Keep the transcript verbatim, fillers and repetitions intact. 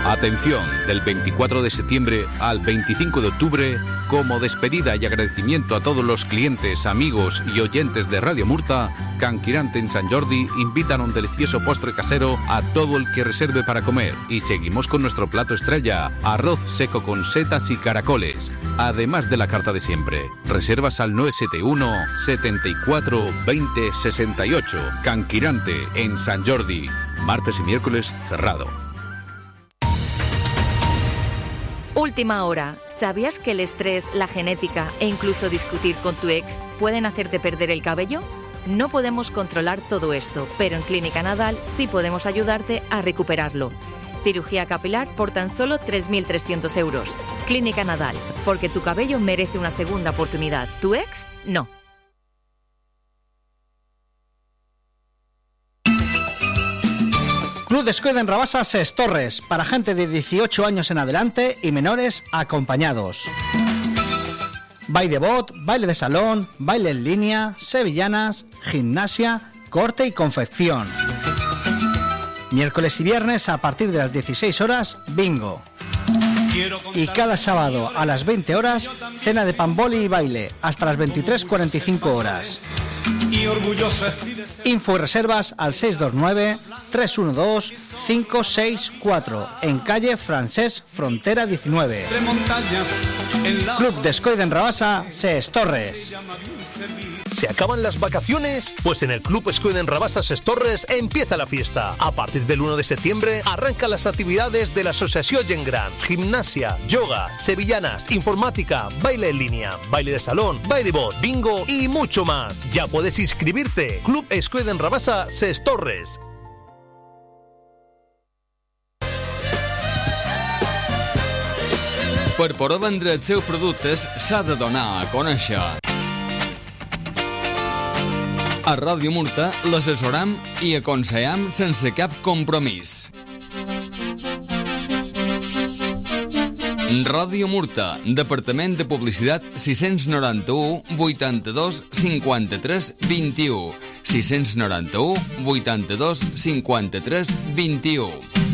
Atención, del veinticuatro de septiembre al veinticinco de octubre, como despedida y agradecimiento a todos los clientes, amigos y oyentes de Radio Murta, Can Quirante en Sant Jordi invitan a un delicioso postre casero a todo el que reserve para comer. Y seguimos con nuestro plato estrella, arroz seco con setas y caracoles, además de la carta de siempre. Reservas al nueve siete uno, setenta y cuatro, veinte, sesenta y ocho. Can Quirante en Sant Jordi, martes y miércoles cerrado. Última hora. ¿Sabías que el estrés, la genética e incluso discutir con tu ex pueden hacerte perder el cabello? No podemos controlar todo esto, pero en Clínica Nadal sí podemos ayudarte a recuperarlo. Cirugía capilar por tan solo tres mil trescientos euros. Clínica Nadal, porque tu cabello merece una segunda oportunidad. ¿Tu ex? No. Club Descuida en Rabasa Ses Torres, para gente de dieciocho años en adelante y menores acompañados. Baile de bot, baile de salón, baile en línea, sevillanas, gimnasia, corte y confección. Miércoles y viernes a partir de las dieciséis horas, bingo. Y cada sábado a las veinte horas, cena de pamboli y baile, hasta las veintitrés cuarenta y cinco horas. Info y reservas al seis dos nueve, tres uno dos, cinco seis cuatro, en calle Francés Frontera diecinueve. Club Descoide en Rabasa, Ses Torres. ¿Se acaban las vacaciones? Pues en el Club Escuiden Rabasa Ses Torres empieza la fiesta. A partir del uno de septiembre arrancan las actividades de la Asociación Gent Gran: gimnasia, yoga, sevillanas, informática, baile en línea, baile de salón, baile bot, bingo y mucho más. Ya puedes inscribirte. Club Escuiden Rabasa Ses Torres. Per poder vendre els seus productes s'ha de donar a conèixer. A Ràdio Murta l'assessoram i aconsellem sense cap compromís. Ràdio Murta, Departament de Publicitat sis noranta-u, vuitanta-dos, cinquanta-tres, vint-i-u. sis noranta-u, vuitanta-dos, cinquanta-tres, vint-i-u.